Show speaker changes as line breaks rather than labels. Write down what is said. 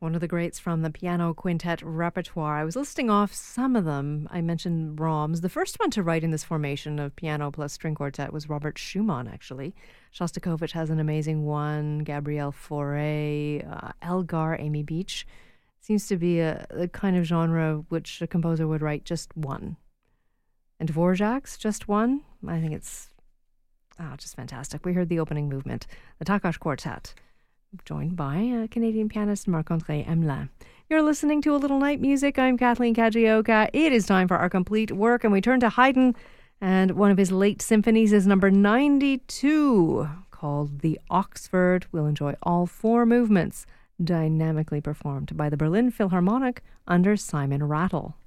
One of the greats from the piano quintet repertoire. I was listing off some of them. I mentioned Brahms. The first one to write in this formation of piano plus string quartet was Robert Schumann, actually. Shostakovich has an amazing one. Gabriel Fauré, Elgar, Amy Beach. Seems to be a kind of genre which a composer would write just one. And Dvorak's just one. I think it's just fantastic. We heard the opening movement, the Takács Quartet, joined by Canadian pianist Marc-André Hamelin. You're listening to A Little Night Music. I'm Kathleen Kajioka. It is time for our complete work, and we turn to Haydn, and one of his late symphonies is number 92, called The Oxford. We'll enjoy all four movements, dynamically performed by the Berlin Philharmonic under Simon Rattle.